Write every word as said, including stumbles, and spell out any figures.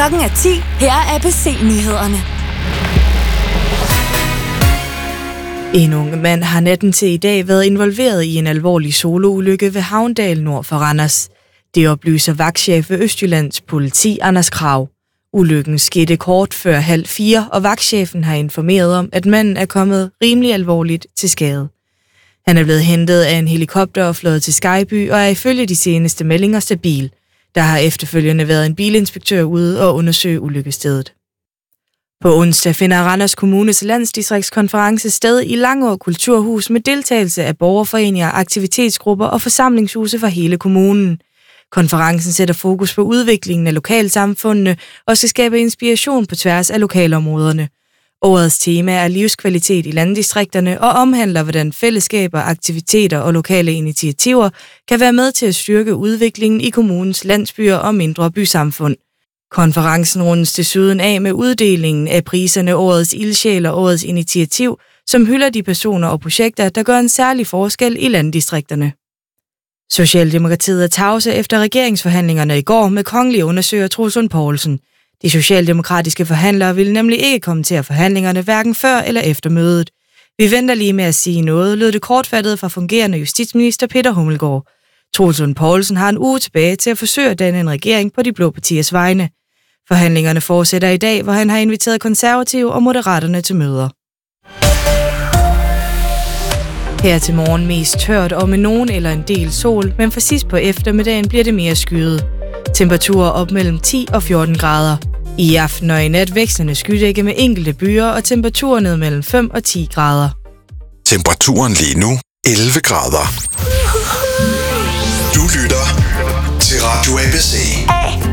Klokken er ti. Her er A B C-nyhederne. En ung mand har natten til i dag været involveret i en alvorlig soloulykke ved Havndal nord for Randers. Det oplyser vagtchef ved Østjyllands politi, Anders Krag. Ulykken skete kort før halv fire, og vagtchefen har informeret om, at manden er kommet rimelig alvorligt til skade. Han er blevet hentet af en helikopter og fløjet til Skyby og er ifølge de seneste meldinger stabil. Der har efterfølgende været en bilinspektør ude og undersøge ulykkestedet. På onsdag finder Randers Kommunes landsdistriktskonference sted i Langå Kulturhus med deltagelse af borgerforeninger, aktivitetsgrupper og forsamlingshuse fra hele kommunen. Konferencen sætter fokus på udviklingen af lokalsamfundene og skal skabe inspiration på tværs af lokalområderne. Årets tema er livskvalitet i landdistrikterne og omhandler, hvordan fællesskaber, aktiviteter og lokale initiativer kan være med til at styrke udviklingen i kommunens landsbyer og mindre bysamfund. Konferencen rundes desuden af med uddelingen af priserne Årets Ildsjæl og Årets Initiativ, som hylder de personer og projekter, der gør en særlig forskel i landdistrikterne. Socialdemokratiet er tavse efter regeringsforhandlingerne i går med kongelig undersøger Troels Lund Poulsen. De socialdemokratiske forhandlere ville nemlig ikke kommentere forhandlingerne hverken før eller efter mødet. Vi venter lige med at sige noget, lød det kortfattet fra fungerende justitsminister Peter Hummelgaard. Troels Lund Poulsen har en uge tilbage til at forsøge at danne en regering på de blå partiers vegne. Forhandlingerne fortsætter i dag, hvor han har inviteret konservative og moderaterne til møder. Her til morgen mest tørt og med nogen eller en del sol, men for sidst på eftermiddagen bliver det mere skyet. Temperaturer op mellem ti og fjorten grader. I aften og i nat vekslende skydække med enkelte byer og temperaturer ned mellem fem og ti grader. Temperaturen lige nu elleve grader. Du lytter til Radio A B C.